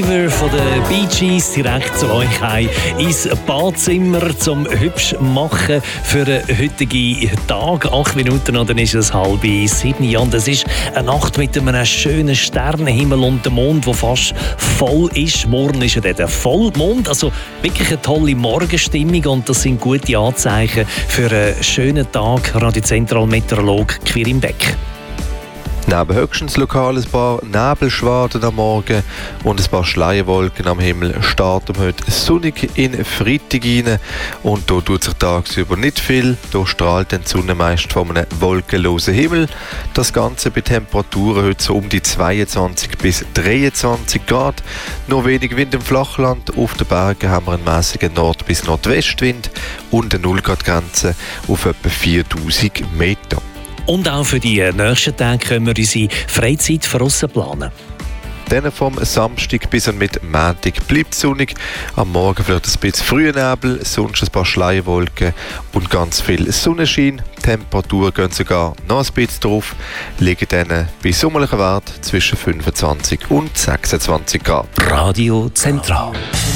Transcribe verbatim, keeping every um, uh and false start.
Von den Bee Gees direkt zu euch heim ins Badzimmer zum hübsch machen für den heutigen Tag. Acht Minuten und dann ist es halb sieben. Ja, und es ist eine Nacht mit einem schönen Sternenhimmel und dem Mond, der fast voll ist. Morgen ist ja der Vollmond, also wirklich eine tolle Morgenstimmung und das sind gute Anzeichen für einen schönen Tag. Radiozentral-Meteorolog Quirin Beck. Neben höchstens lokal ein paar Nebelschwaden am Morgen und ein paar Schleierwolken am Himmel starten wir heute sonnig in Freitag rein. Und hier tut sich tagsüber nicht viel. Hier strahlt die Sonne meist von einem wolkenlosen Himmel. Das Ganze bei Temperaturen heute so um die zweiundzwanzig bis dreiundzwanzig Grad. Nur wenig Wind im Flachland. Auf den Bergen haben wir einen mäßigen Nord- bis Nordwestwind und eine null Grad Grenze auf etwa viertausend Meter. Und auch für die nächsten Tage können wir unsere Freizeit von aussen planen. Dann vom Samstag bis an mit Montag bleibt es sonnig. Am Morgen vielleicht ein bisschen früher Nebel, sonst ein paar Schleierwolken und ganz viel Sonnenschein. Die Temperaturen gehen sogar noch ein bisschen drauf, liegen dann bei sommerlichen Werten zwischen fünfundzwanzig und sechsundzwanzig Grad. Radio Zentral.